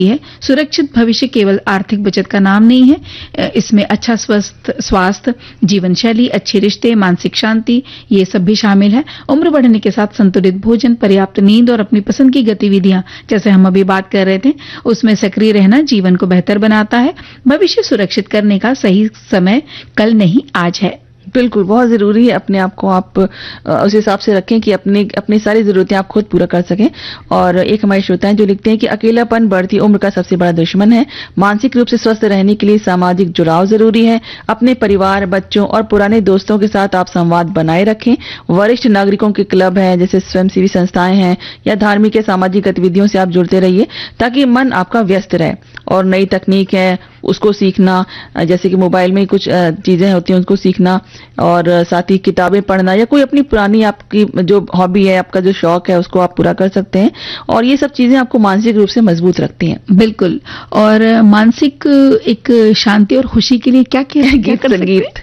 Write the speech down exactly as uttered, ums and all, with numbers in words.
है। सुरक्षित भविष्य केवल आर्थिक बचत का नाम नहीं है, इसमें अच्छा स्वस्थ स्वास्थ्य, जीवन शैली, अच्छे रिश्ते, मानसिक शांति, ये सब भी शामिल है। उम्र बढ़ने के साथ संतुलित भोजन, पर्याप्त नींद और अपनी पसंद की गतिविधियां, जैसे हम अभी बात कर रहे थे, उसमें सक्रिय रहना जीवन को बेहतर बनाता है। भविष्य सुरक्षित करने का सही समय कल नहीं आज है। बिल्कुल, बहुत ज़रूरी है अपने आप को आप उस हिसाब से रखें कि अपने अपनी सारी ज़रूरतें आप खुद पूरा कर सकें। और एक हमारे श्रोता हैं जो लिखते हैं कि अकेलापन बढ़ती उम्र का सबसे बड़ा दुश्मन है। मानसिक रूप से स्वस्थ रहने के लिए सामाजिक जुड़ाव ज़रूरी है। अपने परिवार, बच्चों और पुराने दोस्तों के साथ आप संवाद बनाए रखें। वरिष्ठ नागरिकों के क्लब हैं, जैसे स्वयंसेवी संस्थाएं हैं, या धार्मिक या सामाजिक गतिविधियों से आप जुड़ते रहिए ताकि मन आपका व्यस्त रहे। और नई तकनीक है उसको सीखना, जैसे कि मोबाइल में कुछ चीज़ें होती हैं उनको सीखना, और साथ ही किताबें पढ़ना, या कोई अपनी पुरानी आपकी जो हॉबी है, आपका जो शौक है, उसको आप पूरा कर सकते हैं। और ये सब चीजें आपको मानसिक रूप से मजबूत रखती हैं। बिल्कुल। और मानसिक एक शांति और खुशी के लिए क्या क्या गीत संगीत